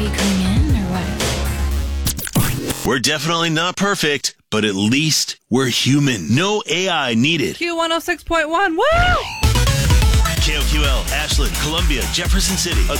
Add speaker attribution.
Speaker 1: you coming in or what?
Speaker 2: We're definitely not perfect, but at least we're human. No AI needed.
Speaker 3: Q106.1. Woo!
Speaker 2: KOQL, Ashland, Columbia, Jefferson City, a